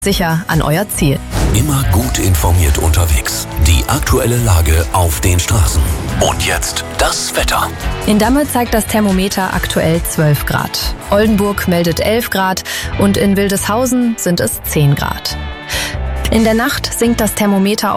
sicher an euer Ziel. Immer gut informiert unterwegs. Die aktuelle Lage auf den Straßen. Und jetzt das Wetter. In Damme zeigt das Thermometer aktuell 12 Grad. Oldenburg meldet 11 Grad und in Wildeshausen sind es 10 Grad. In der Nacht sinkt das Thermometer